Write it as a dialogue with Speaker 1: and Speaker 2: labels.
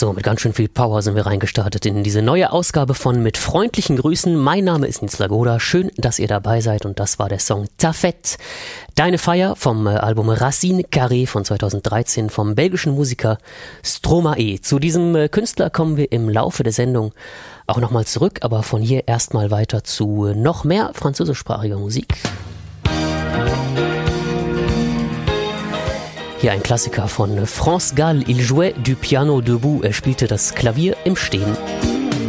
Speaker 1: So, mit ganz schön viel Power sind wir reingestartet in diese neue Ausgabe von Mit freundlichen Grüßen. Mein Name ist Nils Lagoda. Schön, dass ihr dabei seid und das war der Song Ta Fête. Deine Feier vom Album Racine Carrée von 2013 vom belgischen Musiker Stromae. Zu diesem Künstler kommen wir im Laufe der Sendung auch nochmal zurück, aber von hier erstmal weiter zu noch mehr französischsprachiger Musik. Hier ein Klassiker von France Gall. Il jouait du piano debout. Er spielte das Klavier im Stehen.